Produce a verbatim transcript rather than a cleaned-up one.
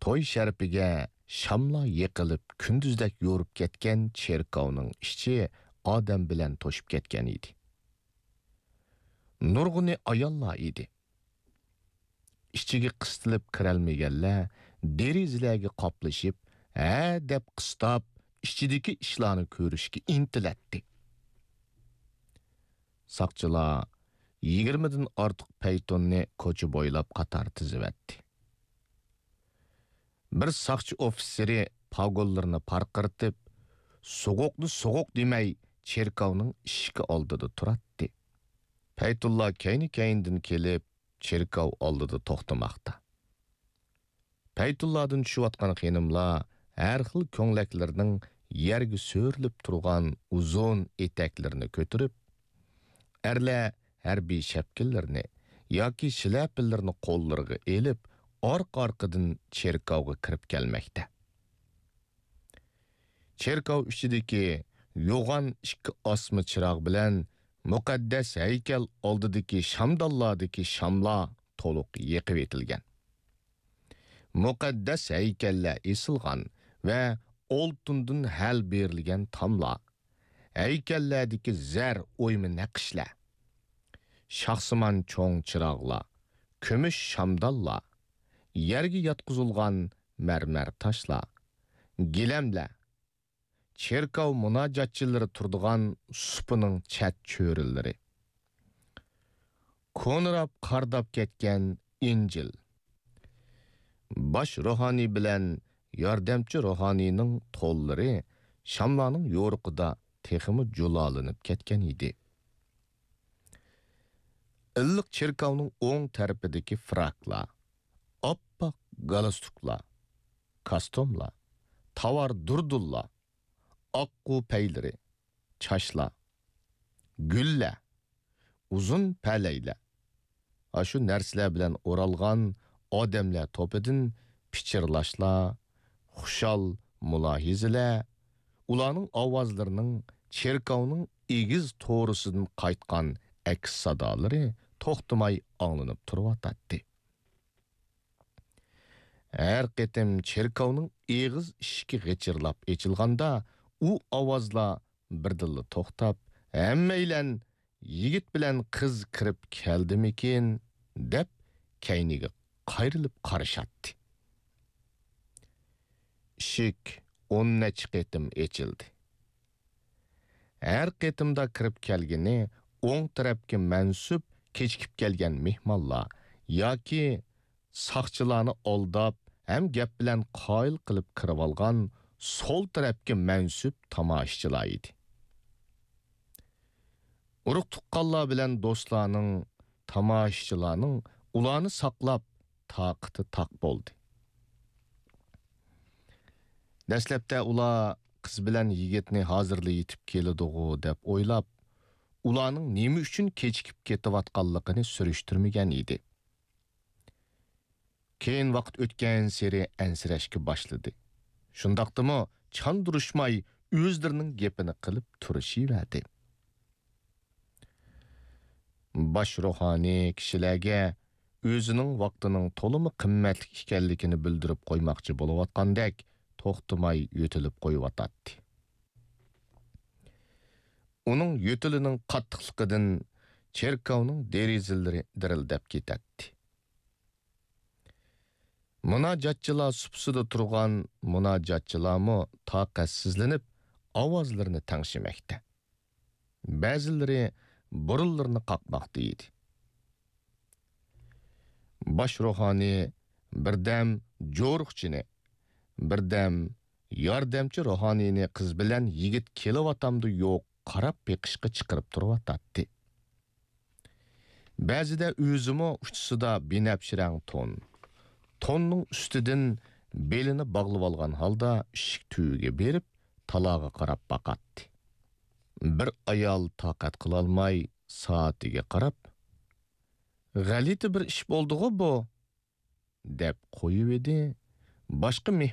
to'y sharpiga shamla yiqilib kunduzdek yo'rib ketgan cherkovning ichi odam bilan to'shib ketgan edi. Nurg'uni ayollar edi. Ichiga qistilib kirolmaganlar derazalarga qoplashib, ha deb qistab, ichidagi ishlarni ko'rishga intilatdi. Saqchilar yigirma dan ortiq paytonni ko'cha bo'ylab qator tizivetdi. Bir saqchi ofiseri pagollarini parqirtib, so'g'uqni so'g'uq demay, cherkovning eshigi oldida turadi. Paytullah kayni-kayindan kelib, cherkov oldida to'xtamoqda. Paytullahdan tushayotgan xonimlar har xil ko'nglaklarning yerga so'rilib turgan uzun etaklarini ko'tarib, erlar harbiy shapkallarini yoki shilapalarni qo'llariga elib, orqa-orqadan cherkovga kirib kelmoqda. Cherkov ichidagi yo'g'on ikki osma chiroq bilan muqaddas haykal oldidagi shamdollardagi shamlar to'liq yiqib etilgan. Muqaddas haykallar esilgan va oltindan hal berilgan tamlar, haykallardagi zar o'yma naqshlar, shaxsiman cho'ng chiroqlar, kumush shamdollar, yerga yotqizilgan marmar toshlar, gilamlar, cherkov munojatchilari turdigan supining chat cho'rillari, ko'nirab qardab ketgan injil, bosh ruhoniy bilan yordamchi ruhoniyning to'llari shamlarning yo'riqida teximi julalinib ketgan edi. Illiq cherkovning o'ng tarafidagi fraklar, oppoq galastuklar, kostumlar, tovar durdullar, oqqu paylari, chashlar, gullar, uzun palaylar, ashu narsalar bilan o'ralgan odamlar to'pidan pichirlashlar, xushal mulohizalar, ularning ovozlarining cherkovning egiz to'risidan qaytgan aks sadolari to'xtamay anglanib turibdi. Her qitim cherkovning egiz eshigi g'ichirlab echilganda, u ovozlar birdilla to'xtab, hammanglar yigit bilan qiz kirib keldimikin deb kayniga qayrilib qarashatdi. Eshik o'n necha qitim echildi. Her qitimda kirib kelgini o'ng tarafga mansub kechikib kelgan mehmonlar yoki saqchilarni oldab hem gap bilan qoyil qilib kirib olgan sol tarafga mansub tomoshachilar edi. Urug' tuqqanlar bilan do'stlarning, tomoshachilarning ularni saqlab taqati taq bo'ldi. Dastlabda ular qiz bilan yigitni hozirla yetib keladigu deb o'ylab, ularning nima uchun kechikib ketayotganligini surishtirmagan edi. Keyin vaqt o'tgan seri ansirashga boshladi. Shundaqdimi chandurishmay o'zlarining gapini qilib turishiverdi. Bosh ruhoniy kishilarga o'zining vaqtining to'limi qimmatli ekanligini bildirib qo'ymoqchi bo'layotgandek to'xtamay yo'tilib qo'yayotdi. Uning yo'tilining qattiqligidan cherkovning derazalari dirildab ketadi. Munojatchilar supsida turgan munojatchilarmi taqatsizlanib ovozlarini tangshimoqda. Ba'zilari burunlarini qaqmoqda edi. Bosh ruhoniy birdam jo'riqchini, birdam yordamchi ruhoniyni qiz bilan yigit kelayotamdi yo'q qarab beqishga chiqarib turibdi. Ba'zida o'zimi uchisida binafshirang ton, tonning ustidan belini bog'lab olgan holda eshik tuyiga berib taloga qarab baqatdi. Bir ayol taqat qila olmay soatiga qarab, "G'alati bir ish bo'ldi-ku bu" deb qo'yib edi. Boshqa